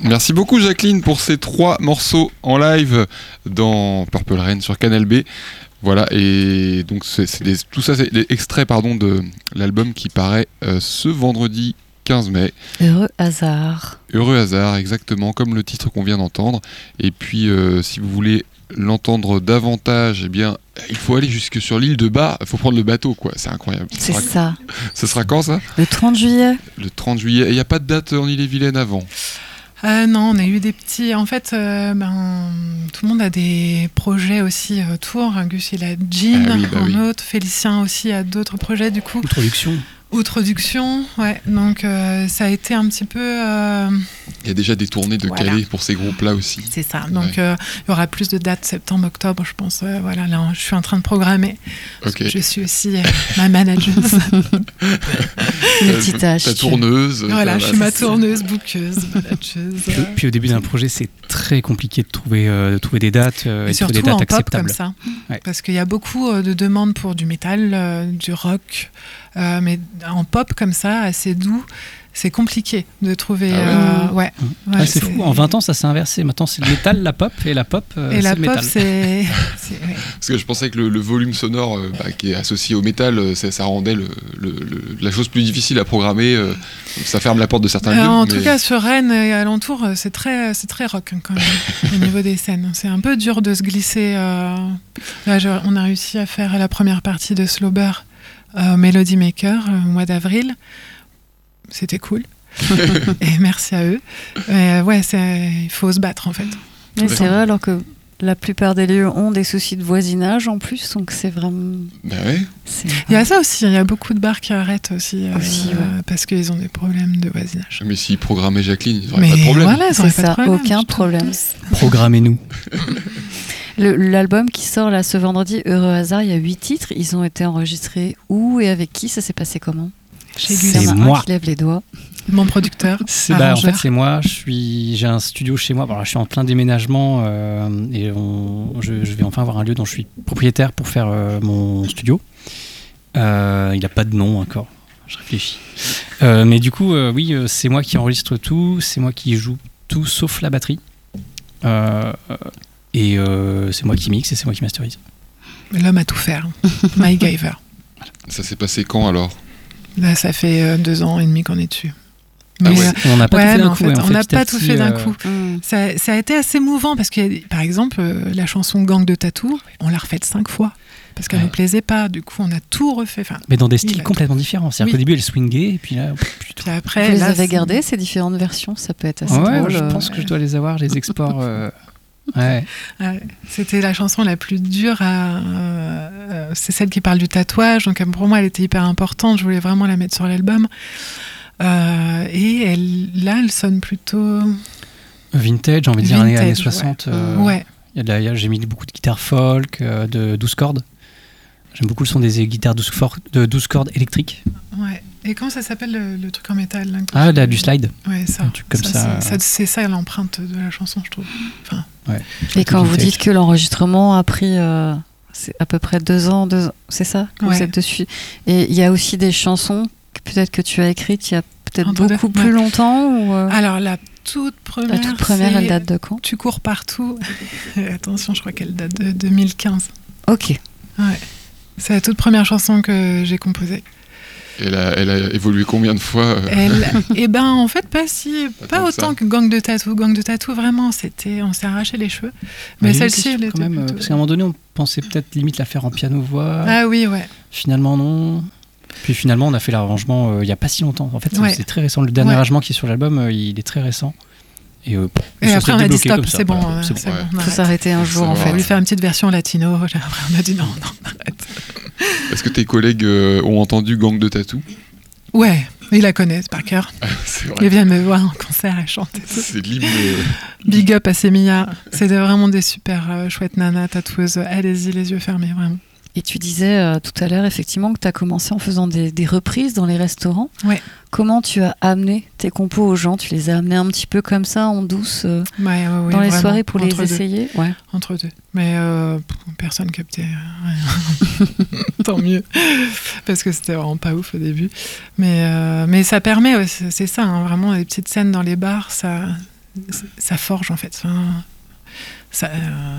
Merci beaucoup Jacqueline pour ces 3 morceaux en live dans Purple Rain sur Canal B. Voilà, et donc tout ça c'est des extraits de l'album qui paraît ce vendredi 15 mai. Heureux hasard. Heureux hasard, exactement, comme le titre qu'on vient d'entendre. Et puis, si vous voulez l'entendre davantage, eh bien, il faut aller jusque sur l'île de Bas. Il faut prendre le bateau, quoi. C'est incroyable. C'est ça. Ce sera quand, ça ? Le 30 juillet. Le 30 juillet. Et il n'y a pas de date en Ille-et-Vilaine avant ? Non, on a eu des petits... En fait, tout le monde a des projets aussi autour. Gus, il a Jean, autre. Félicien aussi a d'autres projets, du coup. Outre-duction, ouais. Donc, ça a été un petit peu... Il y a déjà des tournées de Calais pour ces groupes-là aussi. C'est ça. Donc, il y aura plus de dates septembre, octobre, je pense. Voilà, là, je suis en train de programmer. Okay. Je suis aussi ma manager. Multitâche. Ta tourneuse. Voilà, je suis ma tourneuse, bookeuse, manageuse. Puis au début d'un projet, c'est très compliqué de trouver des dates et de trouver des dates acceptables. Comme ça. Ouais. Parce qu'il y a beaucoup de demandes pour du métal, du rock, mais en pop comme ça, assez doux, c'est compliqué de trouver. C'est fou. En 20 ans, ça s'est inversé. Maintenant, c'est le métal, la pop, et la pop, et c'est la le métal. C'est Parce que je pensais que le volume sonore qui est associé au métal, ça rendait la chose plus difficile à programmer. Ça ferme la porte de certains lieux. En tout cas, sur Rennes et alentour, c'est très rock quand même, au niveau des scènes. C'est un peu dur de se glisser. Là, on a réussi à faire la première partie de Slauber, Melody Maker, au mois d'avril. C'était cool. Et merci à eux. Il faut se battre en fait. Mais c'est vrai, alors que la plupart des lieux ont des soucis de voisinage en plus, donc c'est vraiment... Il y a ça aussi, il y a beaucoup de bars qui arrêtent aussi parce qu'ils ont des problèmes de voisinage. Mais s'ils programmaient Jacqueline, ils n'auraient pas de problème. Voilà, c'est ça, aucun problème. Programmez-nous. L'album qui sort là ce vendredi, Heureux hasard, il y a 8 titres. Ils ont été enregistrés où et avec qui ? Ça s'est passé comment ? Chez Gus. C'est moi qui lève les doigts. Mon producteur. En fait, c'est moi. J'ai un studio chez moi. Je suis en plein déménagement et je vais enfin avoir un lieu dont je suis propriétaire pour faire mon studio. Il n'a pas de nom encore. Je réfléchis. Mais du coup, c'est moi qui enregistre tout. C'est moi qui joue tout sauf la batterie. Et c'est moi qui mixe et c'est moi qui masterise. L'homme à tout faire. MacGyver. Ça s'est passé quand alors ? Là, ça fait 2 ans et demi qu'on est dessus. On n'a pas tout fait d'un coup. On n'a pas tout fait d'un coup. Ça a été assez mouvant parce que, par exemple, la chanson Gang de Tatou, on l'a refaite 5 fois parce qu'elle ne nous plaisait pas. Du coup, on a tout refait. Mais dans des styles complètement différents. C'est-à-dire qu'au début, elle swingait et puis là... Puis après, vous les avez gardées, ces différentes versions ? Ça peut être assez drôle. Je pense que je dois les avoir, les exports... C'était la chanson la plus dure c'est celle qui parle du tatouage, donc pour moi elle était hyper importante, je voulais vraiment la mettre sur l'album et elle sonne plutôt vintage, j'ai envie de dire années 60. J'ai mis beaucoup de guitares folk, de 12 cordes. J'aime beaucoup le son des guitares de 12 cordes électriques. Ouais. Et comment ça s'appelle le truc en métal là, du slide. Ouais, ça. Un truc comme ça. C'est ça l'empreinte de la chanson, je trouve. Enfin. Ouais. Et quand vous dites que l'enregistrement a pris c'est à peu près 2 ans, c'est ça que vous êtes dessus. Et il y a aussi des chansons peut-être que tu as écrites il y a peut-être beaucoup plus longtemps ou Alors la toute première, elle date de quand ? Tu cours partout. Attention, je crois qu'elle date de 2015. Ok. Ouais. C'est la toute première chanson que j'ai composée. Elle a évolué combien de fois En fait, pas autant que Gang de Tatou. Gang de Tatou, vraiment, on s'est arraché les cheveux. Mais celle-ci, elle était même, parce qu'à un moment donné, on pensait peut-être limite la faire en piano-voix. Ah oui, ouais. Finalement, non. Puis finalement, on a fait l'arrangement il n'y a pas si longtemps. En fait, c'est très récent. Le dernier arrangement qui est sur l'album, il est très récent. Et après, on a dit stop, c'est bon. Il faut s'arrêter un jour, en fait. On voulait faire une petite version latino. Après, on a dit non, arrête. Est-ce que tes collègues ont entendu Gang de Tatou ? Ouais, ils la connaissent par cœur. C'est vrai. Ils viennent me voir en concert et chanter. C'est l'hymne. Big up à Semilla. C'était vraiment des super chouettes nanas tatoueuses. Allez-y, les yeux fermés, vraiment. Et tu disais tout à l'heure, effectivement, que tu as commencé en faisant des reprises dans les restaurants. Ouais. Comment tu as amené tes compos aux gens ? Tu les as amenés un petit peu comme ça, en douce, dans les vraiment, soirées pour les essayer ? Ouais. Entre deux. Mais personne captait rien. Tant mieux. Parce que c'était vraiment pas ouf au début. Mais ça permet, c'est ça, hein, vraiment, les petites scènes dans les bars, ça... ça forge en fait. Enfin, ça,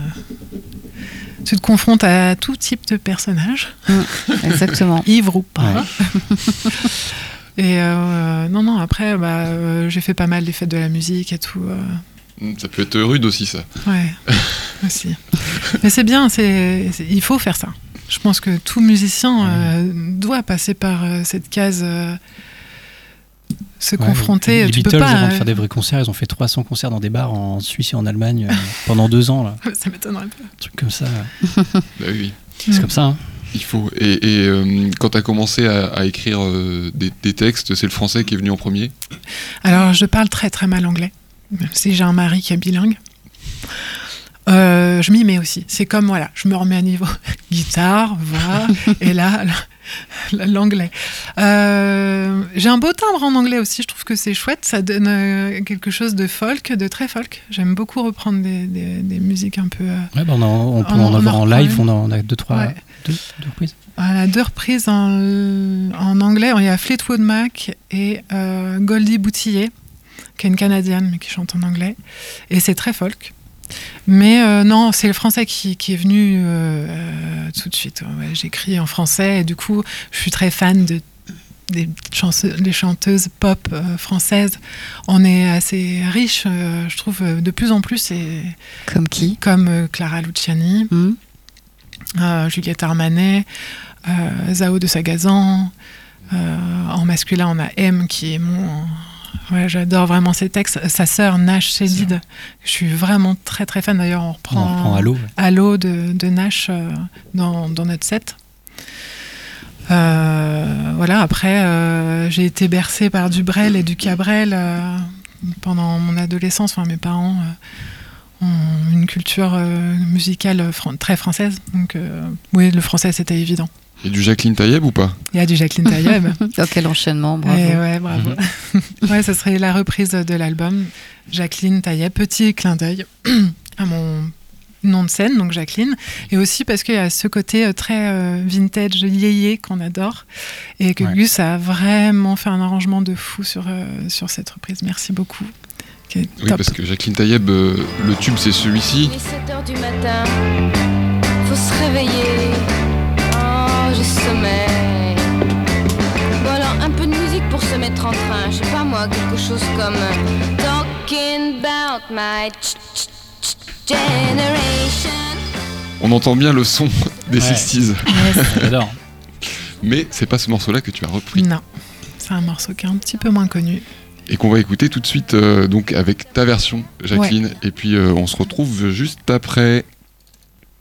tu te confrontes à tout type de personnages. Exactement. Ivre ou pas. Ouais. Et non, après, j'ai fait pas mal les fêtes de la musique et tout. Ça peut être rude aussi, ça. Ouais, aussi. Mais c'est bien, il faut faire ça. Je pense que tout musicien doit passer par cette case, se confronter. Les tu Beatles, peux pas, avant de faire des vrais concerts, ils ont fait 300 concerts dans des bars en Suisse et en Allemagne pendant 2 ans. Là. Ça m'étonnerait pas. Un truc comme ça. Bah oui. C'est comme ça. Hein. Il faut. Et quand tu as commencé à écrire des textes, c'est le français qui est venu en premier? Alors, je parle très très mal anglais, même si j'ai un mari qui est bilingue. Je m'y mets aussi. C'est comme, voilà, je me remets à niveau guitare, voix, et là, l'anglais. J'ai un beau timbre en anglais aussi, je trouve que c'est chouette, ça donne quelque chose de folk, de très folk. J'aime beaucoup reprendre des musiques un peu... Ouais, on peut en avoir en live, on a 2 reprises. Voilà, 2 reprises en anglais. Il y a Fleetwood Mac et Goldie Boutillier, qui est une Canadienne, mais qui chante en anglais. Et c'est très folk. Mais non, c'est le français qui est venu tout de suite. Ouais, j'écris en français et du coup, je suis très fan des chanteuses pop françaises. On est assez riche, je trouve, de plus en plus. Comme qui? Comme Clara Luciani, Juliette Armanet, Zao de Sagazan. En masculin, on a M qui est mon... Ouais, j'adore vraiment ses textes. Sa sœur Nash Chédid, je suis vraiment très très fan. D'ailleurs, on reprend Allo de Nash dans notre set. Voilà, après, j'ai été bercée par du Brel et du Cabrel pendant mon adolescence. Enfin, mes parents ont une culture musicale très française. Donc, oui, le français, c'était évident. Et du Jacqueline Taïeb ou pas? Il y a du Jacqueline Taïeb. Oh, quel enchaînement, bravo. Ouais, bravo. Ouais, ça serait la reprise de l'album. Jacqueline Taïeb, petit clin d'œil à mon nom de scène, donc Jacqueline. Et aussi parce qu'il y a ce côté très vintage, yéyé qu'on adore. Et que Gus a vraiment fait un arrangement de fou sur cette reprise. Merci beaucoup. Oui, parce que Jacqueline Taïeb, le tube, c'est celui-ci. Il est 7h du matin, faut se réveiller. J'ai sommeil. Bon alors un peu de musique pour se mettre en train. Je sais pas moi, quelque chose comme Talking about my generation. On entend bien le son des 60s. J'adore. Mais c'est pas ce morceau-là que tu as repris. Non, c'est un morceau qui est un petit peu moins connu. Et qu'on va écouter tout de suite donc avec ta version, Jacqueline. Et puis on se retrouve juste après.